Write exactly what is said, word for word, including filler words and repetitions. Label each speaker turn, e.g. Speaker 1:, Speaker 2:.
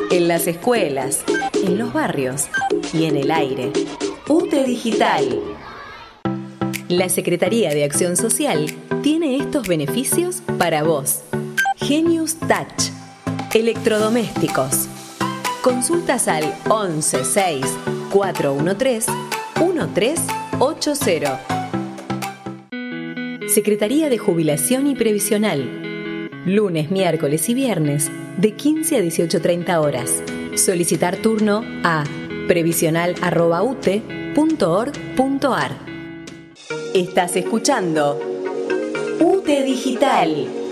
Speaker 1: en las escuelas, en los barrios y en el aire. U T E Digital. La Secretaría de Acción Social tiene estos beneficios para vos. Genius Touch. Electrodomésticos. Consultas al once seis cuatro uno tres uno tres ocho cero. Secretaría de Jubilación y Previsional. Lunes, miércoles y viernes de quince a dieciocho treinta horas. Solicitar turno a previsional arroba u t e punto org punto a r. Estás escuchando U T E Digital.